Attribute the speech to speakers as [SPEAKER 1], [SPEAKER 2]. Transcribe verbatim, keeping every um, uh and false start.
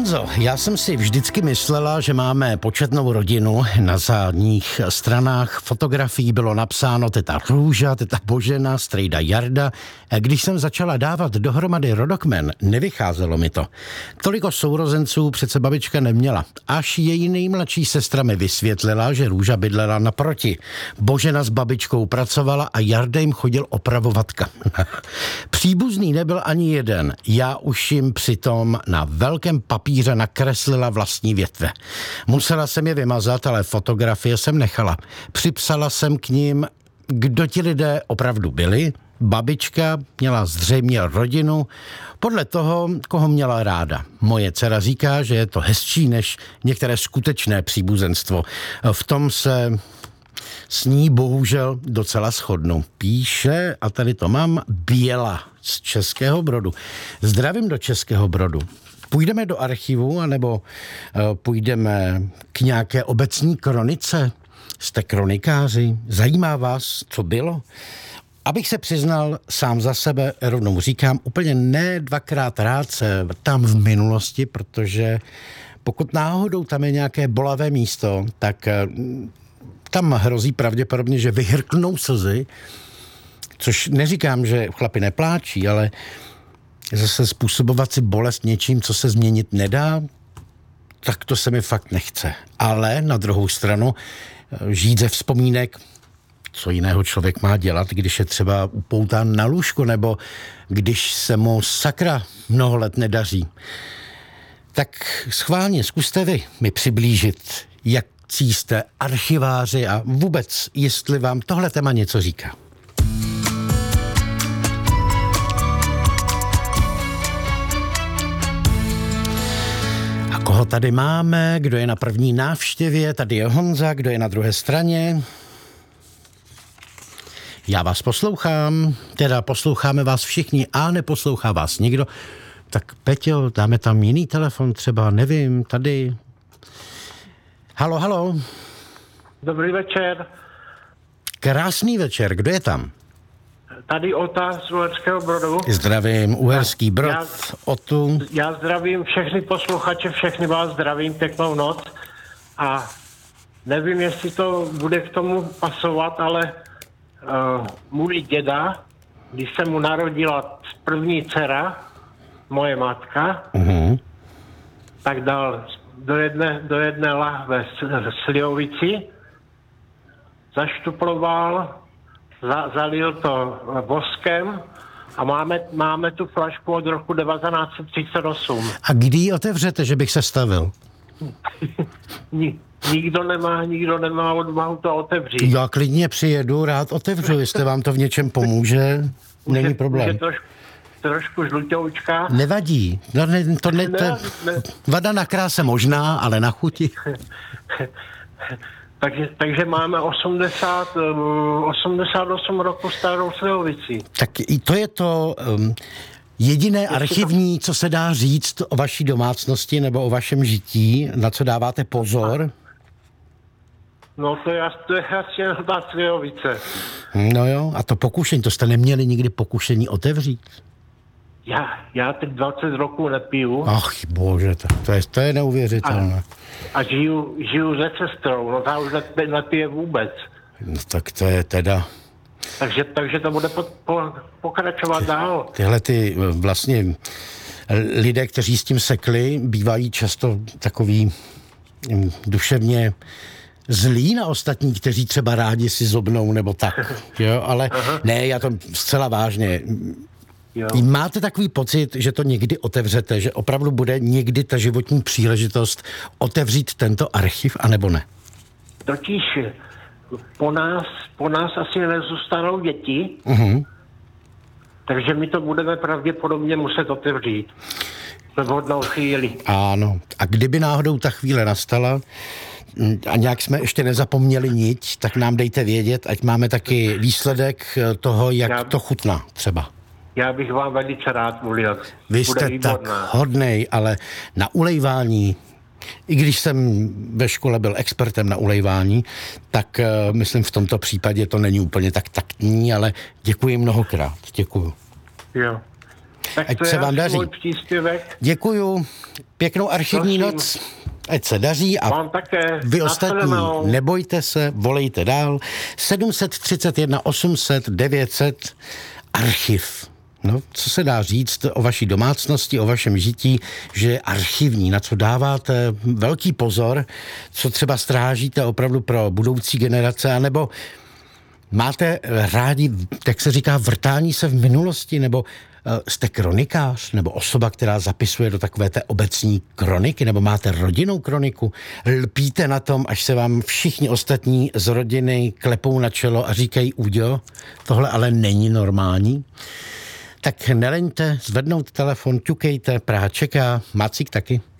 [SPEAKER 1] Honzo, já jsem si vždycky myslela, že máme početnou rodinu. Na zadních stranách fotografií bylo napsáno teta Růža, teta Božena, strejda Jarda. A když jsem začala dávat dohromady rodokmen, nevycházelo mi to. Toliko sourozenců přece babička neměla. Až její nejmladší sestra mi vysvětlila, že Růža bydlela naproti. Božena s babičkou pracovala a Jarda jim chodil opravovat kam. Příbuzný nebyl ani jeden. Já už jim přitom na velkém papíře nakreslila vlastní větve. Musela jsem je vymazat, ale fotografie jsem nechala. Připsala jsem k ním, kdo ti lidé opravdu byli. Babička měla zřejmě rodinu podle toho, koho měla ráda. Moje dcera říká, že je to hezčí než některé skutečné příbuzenstvo. V tom se s ní bohužel docela shodnu. Píše, a tady to mám, Běla z Českého Brodu. Zdravím do Českého Brodu. Půjdeme do archivu, anebo uh, půjdeme k nějaké obecní kronice? Jste kronikáři? Zajímá vás, co bylo? Abych se přiznal sám za sebe, rovnou říkám, úplně ne dvakrát rád se tam v minulosti, protože pokud náhodou tam je nějaké bolavé místo, tak uh, tam hrozí pravděpodobně, že vyhrknou slzy, což neříkám, že chlapi nepláčí, ale zase způsobovat si bolest něčím, co se změnit nedá, tak to se mi fakt nechce. Ale na druhou stranu žít ze vzpomínek, co jiného člověk má dělat, když je třeba upoután na lůžko, nebo když se mu sakra mnoho let nedaří. Tak schválně, zkuste vy mi přiblížit, jak jste archiváři a vůbec, jestli vám tohle téma něco říká. A koho tady máme? Kdo je na první návštěvě? Tady je Honza, kdo je na druhé straně? Já vás poslouchám, teda posloucháme vás všichni a neposlouchá vás nikdo. Tak Peťo, dáme tam jiný telefon třeba, nevím, tady... Halo, halo.
[SPEAKER 2] Dobrý večer.
[SPEAKER 1] Krásný večer, kdo je tam?
[SPEAKER 2] Tady Ota z Uherského Brodu.
[SPEAKER 1] Zdravím, Uherský Brod,
[SPEAKER 2] já,
[SPEAKER 1] Otu.
[SPEAKER 2] Já zdravím všechny posluchače, všechny vás zdravím, pěknou noc. A nevím, jestli to bude k tomu pasovat, ale uh, můj děda, když se mu narodila první dcera, moje matka, uh-huh. tak dal do jedné, do jedné lahve slivovici, zaštuploval, za, zalil to voskem a máme, máme tu flašku od roku devatenáct set třicet osm.
[SPEAKER 1] A kdy ji otevřete, že bych se stavil?
[SPEAKER 2] Nikdo nemá, nikdo nemá odvahu to otevřít.
[SPEAKER 1] Já klidně přijedu, rád otevřu, jestli vám to v něčem pomůže, není problém.
[SPEAKER 2] Může trošku, trošku žlutoučka.
[SPEAKER 1] Nevadí, no, ne, to ne, to,
[SPEAKER 2] ne, ne.
[SPEAKER 1] Vada na kráse možná, ale na chuti.
[SPEAKER 2] takže, takže máme osmdesát, osmdesát osm roku starou slivovici.
[SPEAKER 1] Tak i to je to um, jediné Jestli archivní, to... co se dá říct o vaší domácnosti nebo o vašem žití, na co dáváte pozor?
[SPEAKER 2] No to je, to je asi jen ta slivovice.
[SPEAKER 1] No jo, a to pokušení, to jste neměli nikdy pokušení otevřít?
[SPEAKER 2] Já, já teď dvacet roků nepiju.
[SPEAKER 1] Ach bože, to, to, je, to je neuvěřitelné.
[SPEAKER 2] A, a žiju, žiju se sestrou, no ta už nepije vůbec.
[SPEAKER 1] No tak to je teda...
[SPEAKER 2] Takže, takže to bude po, po, pokračovat ty, dál.
[SPEAKER 1] Tyhle ty vlastně lidé, kteří s tím sekli, bývají často takový duševně zlí na ostatní, kteří třeba rádi si zobnou nebo tak. Jo, ale aha. Ne, já to zcela vážně... Jo. Máte takový pocit, že to někdy otevřete, že opravdu bude někdy ta životní příležitost otevřít tento archiv, anebo ne?
[SPEAKER 2] Totiž po nás, po nás asi nezůstanou děti, uh-huh. takže my to budeme pravděpodobně muset otevřít ve vhodnou chvíli.
[SPEAKER 1] Ano. A kdyby náhodou ta chvíle nastala a nějak jsme ještě nezapomněli nic, tak nám dejte vědět, ať máme taky výsledek toho, jak Já... to chutná třeba.
[SPEAKER 2] Já bych vám velice rád mluvil.
[SPEAKER 1] Vy jste tak hodnej, ale na ulejvání, i když jsem ve škole byl expertem na ulejvání, tak uh, myslím v tomto případě to není úplně tak taktní, ale děkuji mnohokrát. Děkuju.
[SPEAKER 2] Jo. Tak
[SPEAKER 1] ať
[SPEAKER 2] to
[SPEAKER 1] se
[SPEAKER 2] je
[SPEAKER 1] vám
[SPEAKER 2] asi
[SPEAKER 1] daří.
[SPEAKER 2] můj příspěvek.
[SPEAKER 1] Děkuju, pěknou archivní
[SPEAKER 2] Prosím.
[SPEAKER 1] noc, ať se daří a
[SPEAKER 2] Vám také.
[SPEAKER 1] vy ostatní
[SPEAKER 2] Nashledanou.
[SPEAKER 1] nebojte se, volejte dál. sedm set třicet jedna osm set devět set, archiv. No, co se dá říct o vaší domácnosti, o vašem žití, že je archivní, na co dáváte velký pozor, co třeba strážíte opravdu pro budoucí generace, anebo máte rádi, tak se říká, vrtání se v minulosti, nebo uh, jste kronikář, nebo osoba, která zapisuje do takové té obecní kroniky, nebo máte rodinnou kroniku, lpíte na tom, až se vám všichni ostatní z rodiny klepou na čelo a říkají, Uďo, tohle ale není normální. Tak neleňte, zvednout telefon, ťukejte, Praha čeká, Macík taky.